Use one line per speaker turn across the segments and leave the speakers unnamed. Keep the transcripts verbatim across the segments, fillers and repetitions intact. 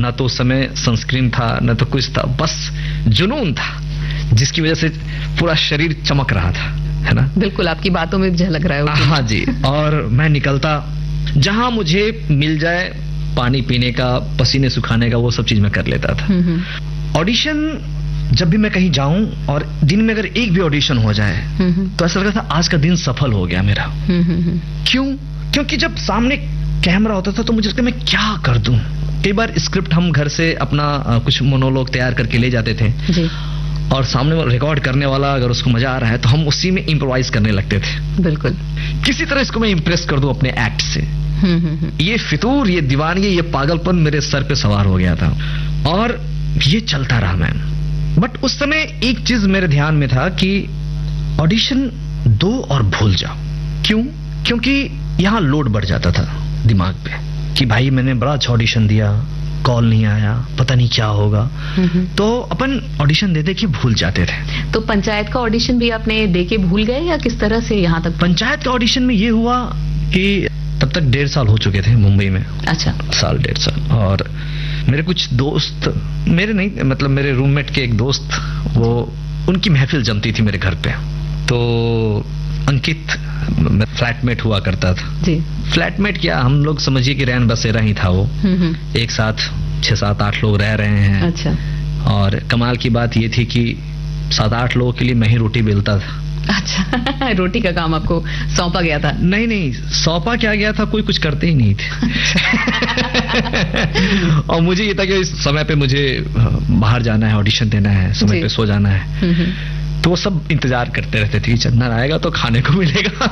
ना तो उस समय सनस्क्रीन था, ना तो कुछ था, बस जुनून था जिसकी वजह से पूरा शरीर चमक रहा था, है ना?
बिल्कुल, आपकी बातों में झलक रहा है।
हाँ जी। और मैं निकलता, जहां मुझे मिल जाए पानी पीने का, पसीने सुखाने का, वो सब चीज मैं कर लेता था। ऑडिशन जब भी मैं कहीं जाऊं और दिन में अगर एक भी ऑडिशन हो जाए तो ऐसा लगता था आज का दिन सफल हो गया मेरा। क्यों? क्योंकि जब सामने कैमरा होता था तो मुझे लगता मैं क्या कर दूं। कई बार स्क्रिप्ट हम घर से अपना कुछ मोनोलॉग तैयार करके ले जाते थे जी। और सामने रिकॉर्ड करने वाला अगर उसको मजा आ रहा है तो हम उसी में इम्प्रोवाइज करने लगते थे। बिल्कुल, किसी तरह इसको मैं इम्प्रेस कर दूं अपने एक्ट से। ये फितूर, ये दीवानगी, ये पागलपन मेरे सर पे सवार हो गया था और ये चलता रहा मैम। बट उस समय एक चीज मेरे ध्यान में था कि ऑडिशन दो और भूल जाओ। क्यों? क्योंकि यहां लोड बढ़ जाता था दिमाग पे कि भाई मैंने बड़ा अच्छा ऑडिशन दिया, कॉल नहीं आया, पता नहीं क्या होगा। तो अपन ऑडिशन दे दे के भूल जाते थे।
तो पंचायत का ऑडिशन भी आपने दे के भूल गए या किस तरह से यहाँ तक?
पंचायत का ऑडिशन में ये हुआ कि तब तक डेढ़ साल हो चुके थे मुंबई में।
अच्छा। साल
डेढ़ साल। और मेरे कुछ दोस्त, मेरे नहीं मतलब मेरे रूममेट के एक दोस्त, वो उनकी महफिल जमती थी मेरे घर पे। तो अंकित फ्लैटमेट हुआ करता था जी। फ्लैटमेट क्या, हम लोग समझिए कि रैन बसेरा ही था वो। एक साथ छह सात आठ लोग रह रहे हैं।
अच्छा।
और कमाल की बात ये थी कि सात आठ लोगों के लिए मैं ही रोटी बेलता था।
अच्छा। रोटी का काम आपको सौंपा गया था?
नहीं नहीं, सौंपा क्या गया था, कोई कुछ करते ही नहीं थे। और मुझे ये था कि इस समय पे मुझे बाहर जाना है, ऑडिशन देना है, समय पे सो जाना है। तो वो सब इंतजार करते रहते थे कि चंदन आएगा तो खाने को मिलेगा।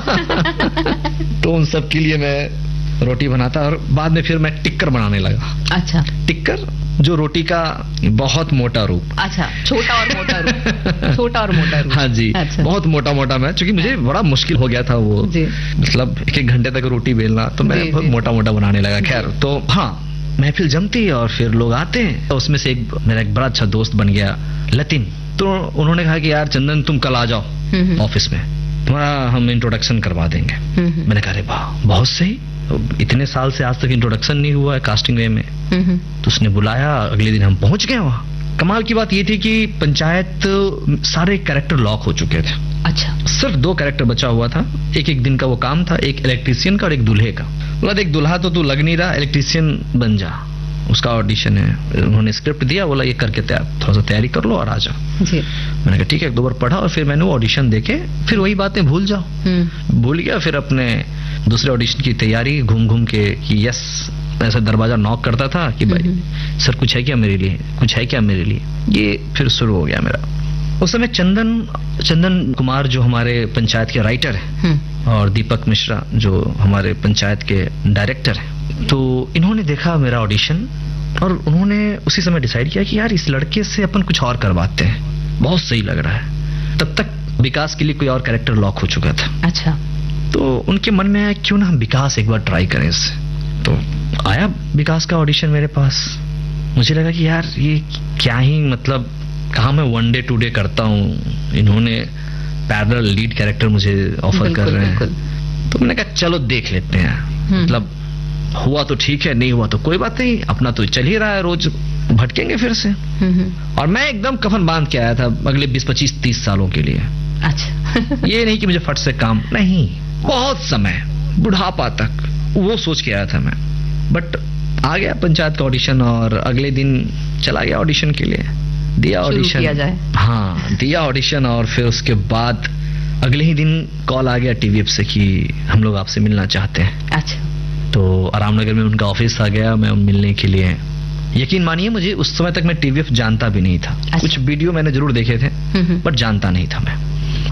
तो उन सब के लिए मैं रोटी बनाता और बाद में फिर मैं टिक्कर बनाने लगा।
अच्छा।
टिक्कर जो रोटी का बहुत मोटा रूप।
अच्छा, छोटा और मोटा रूप। छोटा और मोटा रूप।
हाँ जी। अच्छा। बहुत मोटा मोटा मैं, क्योंकि मुझे बड़ा मुश्किल हो गया था वो जी। मतलब एक एक घंटे तक रोटी बेलना, तो मैं बहुत मोटा मोटा बनाने लगा। खैर, तो हाँ महफिल जमती और फिर लोग आते हैं। तो उसमें से एक मेरा एक बड़ा अच्छा दोस्त बन गया, लतिन। तो उन्होंने कहा कि यार चंदन तुम कल आ जाओ ऑफिस में, तुम्हारा हम इंट्रोडक्शन करवा देंगे। मैंने कहा अरे वाह, बहुत सही। तो इतने साल से आज तक इंट्रोडक्शन नहीं हुआ है कास्टिंग वे में। तो उसने बुलाया, अगले दिन हम पहुंच गए वहां। कमाल की बात ये थी कि पंचायत सारे कैरेक्टर लॉक हो चुके थे। अच्छा। सिर्फ दो कैरेक्टर बचा हुआ था। एक एक दिन का वो काम था, एक इलेक्ट्रीशियन का और एक दूल्हे का। बोला देख दूल्हा तो तू लग नहीं रहा, इलेक्ट्रीशियन बन जा, उसका ऑडिशन है। उन्होंने स्क्रिप्ट दिया, बोला ये करके थोड़ा सा तैयारी कर लो और आ जाओ। मैंने कहा ठीक है, एक दो बार पढ़ा और फिर मैंने वो ऑडिशन देके फिर वही बातें भूल जाओ। भूल गया। फिर अपने दूसरे ऑडिशन की तैयारी घूम घूम के कि यस, ऐसा दरवाजा नॉक करता था कि भाई सर कुछ है क्या मेरे लिए, कुछ है क्या मेरे लिए। ये फिर शुरू हो गया मेरा। उस समय चंदन चंदन कुमार जो हमारे पंचायत के राइटर है और दीपक मिश्रा जो हमारे पंचायत के डायरेक्टर है, तो इन्होंने देखा मेरा ऑडिशन और उन्होंने उसी समय डिसाइड किया कि यार इस लड़के से अपन कुछ और करवाते हैं, बहुत सही लग रहा है। तब तक विकास के लिए कोई और कैरेक्टर लॉक हो चुका था। अच्छा। तो उनके मन में आया क्यों ना हम विकास एक बार ट्राई करें इससे। तो आया विकास का ऑडिशन मेरे पास। मुझे लगा कि यार ये क्या ही मतलब, कहाँ मैं वन डे टू डे करता हूँ, इन्होंने पैरेलल लीड कैरेक्टर मुझे ऑफर कर रहे हैं। तो मैंने कहा चलो देख लेते हैं, मतलब हुआ तो ठीक है, नहीं हुआ तो कोई बात नहीं, अपना तो चल ही रहा है, रोज भटकेंगे फिर से। और मैं एकदम कफन बांध के आया था अगले बीस पच्चीस तीस सालों के लिए। अच्छा। ये नहीं कि मुझे फट से काम, नहीं, बहुत समय, बुढ़ापा तक, वो सोच के आया था मैं। बट आ गया पंचायत का ऑडिशन और अगले दिन चला गया ऑडिशन के लिए, दिया ऑडिशन। हाँ, दिया ऑडिशन और फिर उसके बाद अगले ही दिन कॉल आ गया टीवीएफ से कि हम लोग आपसे मिलना चाहते हैं। अच्छा। तो आरामनगर में उनका ऑफिस आ गया मैं मिलने के लिए। यकीन मानिए मुझे उस समय तक मैं टीवीएफ जानता भी नहीं था। अच्छा। कुछ वीडियो मैंने जरूर देखे थे बट जानता नहीं था मैं।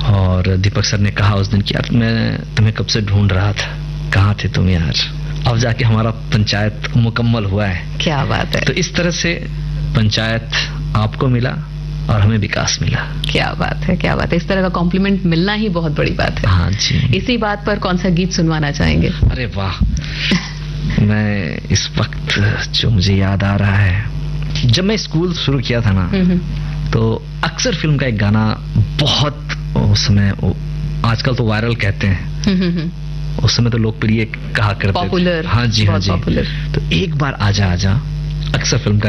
और दीपक सर ने कहा उस दिन कि यार मैं तुम्हें कब से ढूंढ रहा था, कहाँ थे तुम यार, अब जाके हमारा पंचायत मुकम्मल हुआ है। क्या बात है। तो इस तरह से पंचायत आपको मिला और हमें विकास मिला। क्या बात है, क्या बात है। इस तरह का कॉम्प्लीमेंट मिलना ही बहुत बड़ी बात है। हाँ जी। इसी बात पर कौन सा गीत सुनवाना चाहेंगे? अरे वाह। मैं इस वक्त जो मुझे याद आ रहा है, जब मैं स्कूल शुरू किया था ना, तो अक्सर फिल्म का एक गाना बहुत उस समय, आजकल तो वायरल कहते हैं, उस समय तो लोकप्रिय कहा करते थे। पॉपुलर। हाँ जी, हाँ जी। पॉपुलर। तो एक बार आजा आजा अक्सर फिल्म का